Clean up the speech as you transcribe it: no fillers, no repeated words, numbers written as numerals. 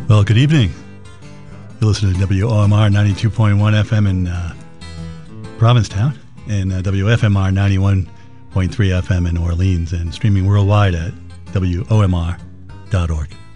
Well, good evening. You're listening to WOMR 92.1 FM in Provincetown and WFMR 91.3 FM in Orleans, and streaming worldwide at WOMR.org.